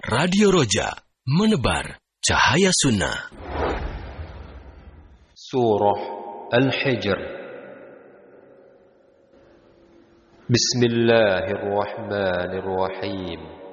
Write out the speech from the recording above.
Radio Roja, menebar cahaya sunnah. Surah Al-Hijr. Bismillahirrahmanirrahim.